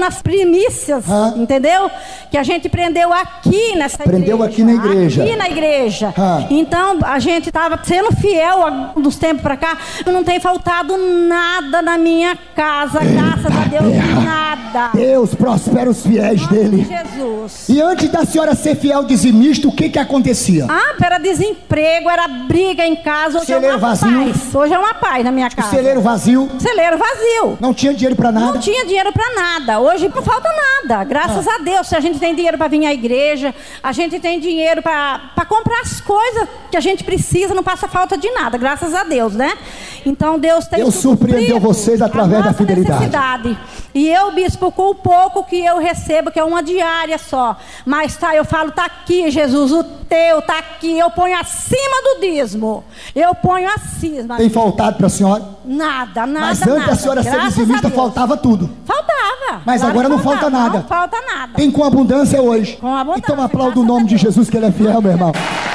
umas primícias, entendeu? Que a gente prendeu aqui nessa igreja. Prendeu aqui na igreja. Aqui na igreja. Então, a gente estava sendo fiel dos tempos para cá. Não tem faltado nada na minha casa, graças a Deus, nada. Deus prospera os fiéis dele. Jesus. E antes da senhora ser fiel dizimista, o que acontecia? Era desemprego, era briga em casa. Hoje Celeiro vazio. Paz. Hoje é uma paz na minha casa. Celeiro vazio. Celeiro vazio. Não tinha dinheiro para nada. Não tinha dinheiro para nada. Hoje não falta nada. Graças a Deus. Se a gente tem dinheiro para vir à igreja, a gente tem dinheiro para comprar as coisas que a gente precisa, não passa falta de nada. Graças a Deus, né? Então Deus tem Deus surpreendeu vocês através da fidelidade. E eu, bispo, com o pouco que eu recebo, que é uma diária só, mas eu falo, tá aqui, Jesus, o teu tá aqui, eu ponho acima do dízimo, eu ponho acima. Tem faltado para a senhora? Nada. Mas antes da senhora ser dizimista, faltava tudo. Faltava. Mas agora não falta nada. Não falta nada. Tem com abundância hoje. Com abundância. Então aplauda o nome de Jesus, que ele é fiel, meu irmão.